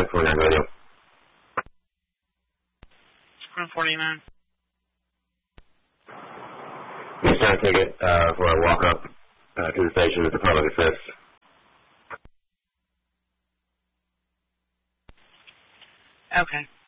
49 Radio. Square 49. He's trying to take it for a walk up to the station with the public assist. Okay.